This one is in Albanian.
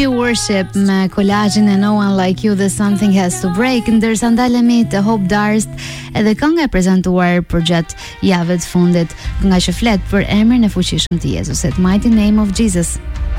Amy Worship me kolazhin e No One Like You dhe Something Has to Break, ndërsa ndalemi te Hope Darst, edhe kënga e prezantuar përgjatë javës fundit, nga që flet për emrin e fuqishëm të Jezusit, Mighty Name of Jesus.